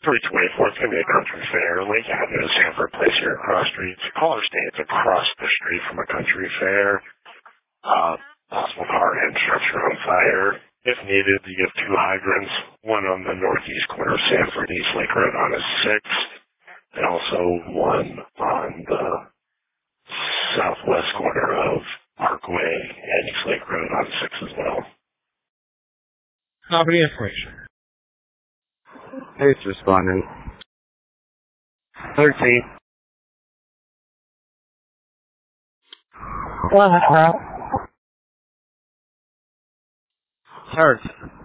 324th can be a country fair. Lake Avenue, Sanford Place here across the street. Caller State's across the street from a country fair. Possible car and structure on fire. If needed, you have two hydrants. One on the northeast corner of Sanford, East Lake Road on a 6. And also one on the southwest corner of Parkway and East Lake Road on 6 as well. Copy information. It's responding. 13. Church.